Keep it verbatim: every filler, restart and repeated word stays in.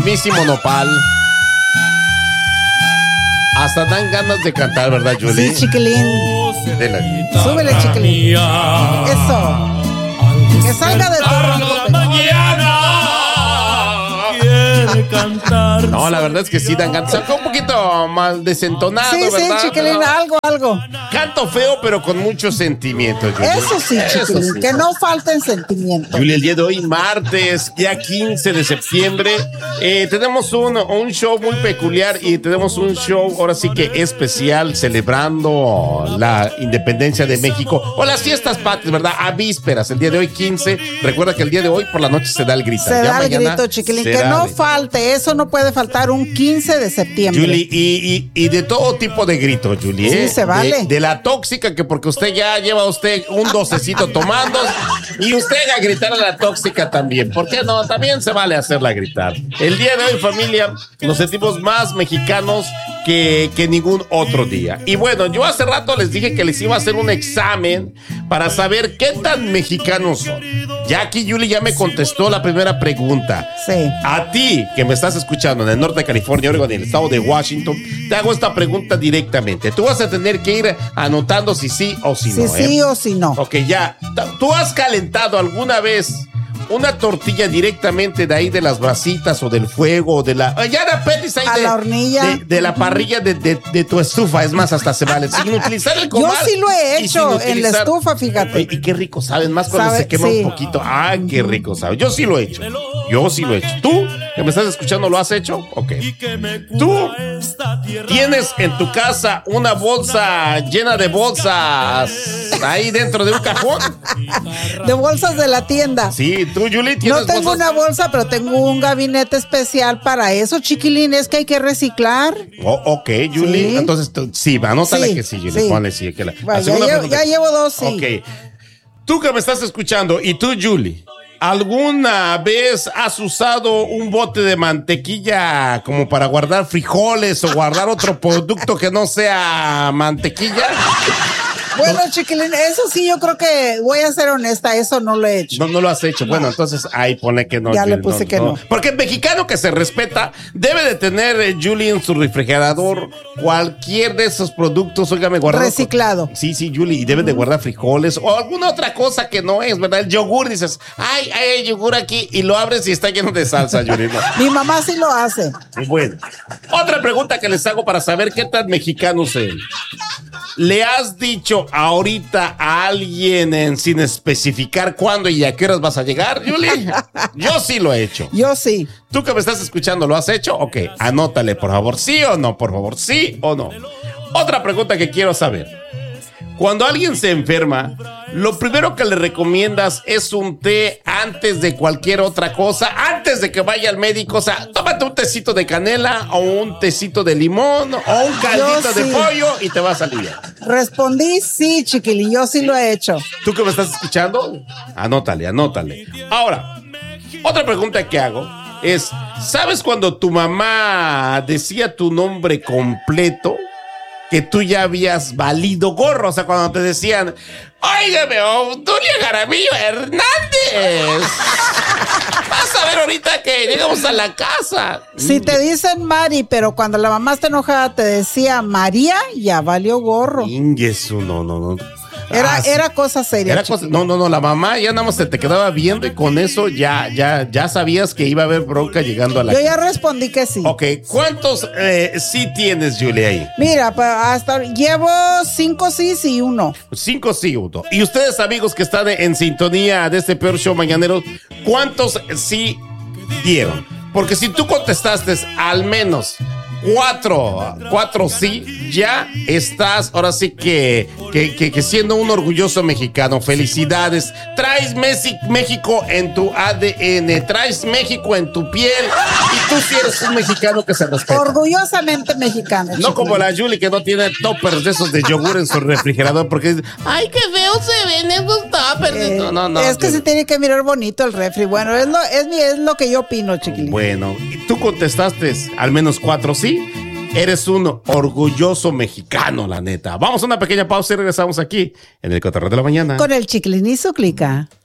mismísimo nopal. Hasta dan ganas de cantar, ¿verdad, Julie? Sí, chiquilín. De la... Súbele, chiquilín. Eso. Que salga de tu mañana. Quiere cantar. No, la verdad es que sí dan ganas. Saca un poquito mal desentonado, Sí, ¿verdad? sí, chiquilín, Pero algo, algo. canto feo, pero con mucho sentimiento, Julie. Eso sí, chiquilín, Eso sí. que no falten sentimientos. Julie, el día de hoy, martes, ya quince de septiembre, eh, tenemos un, un show muy peculiar y tenemos un show ahora sí que especial celebrando la independencia de México o las fiestas patrias, ¿verdad? A vísperas, el día de hoy quince. Recuerda que el día de hoy por la noche se da el grito. Se Ya da el mañana grito, chiquilín, que será no de- falte, eso no puede faltar un quince de septiembre. Julie, y, y, y de todo tipo de grito, Julie. Sí, ¿eh? se vale. De, de la tóxica, que porque usted ya lleva usted un docecito tomando y usted a gritar a la tóxica también. ¿Por qué no? También se vale hacerla gritar. El día de hoy, familia, nos sentimos más mexicanos que, que ningún otro día. Y bueno, yo hace rato les dije que les iba a hacer un examen para saber qué tan mexicanos son. Ya aquí Julie ya me contestó la primera pregunta. Sí. A ti, que me estás escuchando en el norte de California, Oregon y el estado de Washington, te hago esta pregunta directamente. Tú vas a tener que ir anotando si sí o si Si no. sí ¿eh? o si no. Ok, ya. ¿Tú has calentado alguna vez una tortilla directamente de ahí de las brasitas o del fuego o de la... Ya de apenas ahí A de, la hornilla. De, de la parrilla de, de, de tu estufa. Es más, hasta se vale. Sin utilizar el Yo comal. sí lo he y hecho sin en la utilizar- estufa, fíjate. Y, y qué rico saben, más cuando Sabe, se quema sí. un poquito. Ah, qué rico sabe. Yo sí lo he hecho. Yo sí lo he hecho. ¿Tú, que me estás escuchando, lo has hecho? Ok. ¿Tú tienes en tu casa una bolsa llena de bolsas ahí dentro de un cajón? De bolsas de la tienda. Sí, tú, Julie, tienes No tengo bolsas. una bolsa, pero tengo un gabinete especial para eso, chiquilín. Es que hay que reciclar. Oh, ok, Julie. Sí. Entonces, tú- sí, anótale Sí, que sí, Julie. sí. Ponle sí. Que la, Bueno, la segunda ya, llevo, pregunta- ya llevo dos, sí. Ok. Tú que me estás escuchando y tú, Julie, ¿alguna vez has usado un bote de mantequilla como para guardar frijoles o guardar otro producto que no sea mantequilla? Bueno, chiquilín, eso sí, yo creo que voy a ser honesta, eso no lo he hecho. No, no lo has hecho. Bueno, entonces ahí pone que no. Ya le Julie, puse que no. Porque el mexicano que se respeta debe de tener, eh, Julie, en su refrigerador cualquier de esos productos, óigame, guardado. Reciclado. Sí, sí, Julie, y debe de guardar frijoles o alguna otra cosa que no es, ¿verdad? El yogur, dices, ay, hay yogur aquí, y lo abres y está lleno de salsa, Julie. No. Mi mamá sí lo hace. Bueno, otra pregunta que les hago para saber qué tan mexicanos son. ¿Le has dicho ahorita a alguien en- sin especificar cuándo y a qué horas vas a llegar, Julie? Yo sí lo he hecho. Yo sí. Tú que me estás escuchando, ¿lo has hecho? Ok, anótale, por favor. ¿Sí o no? Por favor, ¿sí o no? Otra pregunta que quiero saber. Cuando alguien se enferma, lo primero que le recomiendas es un té antes de cualquier otra cosa, antes de que vaya al médico. O sea, tómate un tecito de canela o un tecito de limón o un caldito sí. de pollo y te vas a aliviar. Respondí sí, chiquilín, yo sí lo he hecho. ¿Tú que me estás escuchando? Anótale, anótale. Ahora, otra pregunta que hago es, ¿sabes cuando tu mamá decía tu nombre completo? Que tú ya habías valido gorro, o sea, cuando te decían, óigame, Obdulio Jaramillo Hernández, vas a ver ahorita que llegamos a la casa. Si te dicen Mari, pero cuando la mamá está enojada te decía María, ya valió gorro. Ingesu, no, no, no. Era, Ah, sí. era cosa seria. Era cosa- no, no, no, la mamá ya nada más se te quedaba viendo y con eso ya, ya, ya sabías que iba a haber bronca llegando a la Yo ya respondí que sí. Ok, ¿cuántos eh, sí tienes, Julia, ahí? Mira, pues hasta llevo cinco sís y uno. Cinco sí, uno. Y ustedes, amigos que están en sintonía de este peor show mañanero, ¿cuántos sí dieron? Porque si tú contestaste al menos cuatro, cuatro sí, ya estás ahora sí que, que, que, que siendo un orgulloso mexicano. Felicidades. Traes Messi- México en tu A D N, traes México en tu piel y tú sí eres un mexicano que se respeta. Orgullosamente mexicano. No como la Julie que no tiene toppers de esos de yogur en su refrigerador porque dice, ay, qué feo se ven esos toppers. Eh, no, no, no. es que Julie. se tiene que mirar bonito el refri. Bueno, es lo, es, mi- es lo que yo opino, chiquilín. Bueno, y tú contestaste al menos cuatro sí. Eres un orgulloso mexicano, la neta. Vamos a una pequeña pausa y regresamos aquí en el Cotorreo de la Mañana. Con el chiquilín y su clica.